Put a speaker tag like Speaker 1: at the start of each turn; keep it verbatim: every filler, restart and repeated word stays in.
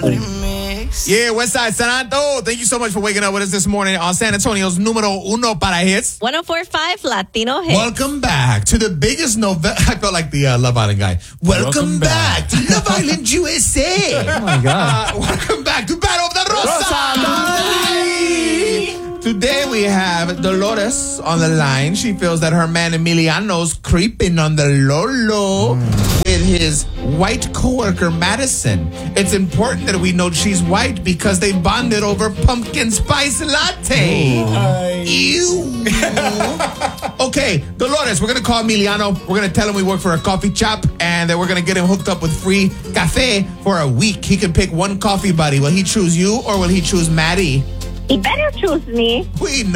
Speaker 1: Yeah, Westside San Antonio. Thank you so much for waking up with us this morning on San Antonio's numero uno para hits.
Speaker 2: one oh four point five Latino Hits.
Speaker 1: Welcome back to the biggest novella. I felt like the uh, Love Island guy. Welcome,
Speaker 3: Welcome
Speaker 1: back.
Speaker 3: back.
Speaker 1: to Love Island U S A.
Speaker 3: Oh my God.
Speaker 1: Uh, welcome back to Battle of the Rosa. Today we have Dolores on the line. She feels that her man Emiliano's creeping on the Lolo mm. with his white coworker Madison. It's important that we know she's white because they bonded over pumpkin spice latte.
Speaker 3: Ooh.
Speaker 1: Ew. Okay, Dolores, we're gonna call Emiliano. We're gonna tell him we work for a coffee shop and that we're gonna get him hooked up with free cafe for a week. He can pick one coffee buddy. Will he choose you or will he choose Maddie?
Speaker 4: He better choose me.
Speaker 1: We